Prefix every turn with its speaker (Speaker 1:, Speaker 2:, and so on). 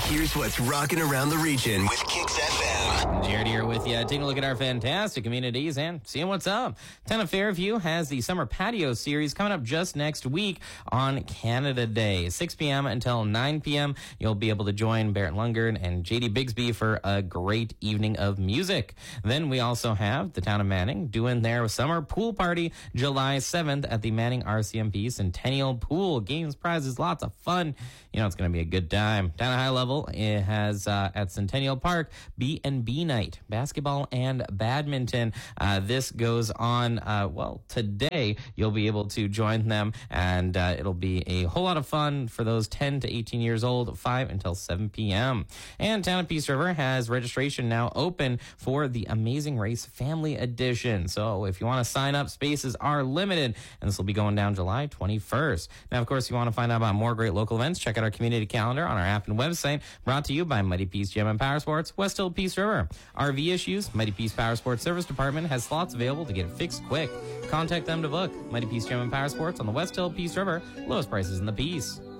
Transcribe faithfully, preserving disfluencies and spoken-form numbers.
Speaker 1: Here's what's rocking around the region with Kicks F M.
Speaker 2: Jared here with you, taking a look at our fantastic communities and seeing what's up. Town of Fairview has the Summer Patio Series coming up just next week on Canada Day. six p.m. until nine p.m. You'll be able to join Barrett Lundgren and J D Bigsby for a great evening of music. Then we also have the Town of Manning doing their Summer Pool Party July seventh at the Manning R C M P Centennial Pool. Games, prizes, lots of fun. You know, it's going to be a good time. Down at high level, it has uh, at Centennial Park, B and B night, basketball and badminton. Uh, this goes on, uh, well, today you'll be able to join them, and uh, it'll be a whole lot of fun for those ten to eighteen years old, five until seven p.m. And Town of Peace River has registration now open for the Amazing Race Family Edition. So if you want to sign up, spaces are limited, and this will be going down July twenty-first. Now, of course, if you want to find out about more great local events, check out our community calendar on our app and website, brought to you by Mighty Peace Gym and Power Sports, West Hill Peace River. R V issues, Mighty Peace Power Sports Service Department has slots available to get it fixed quick. Contact them to book. Mighty Peace Gym and Power Sports on the West Hill Peace River, lowest prices in the Peace.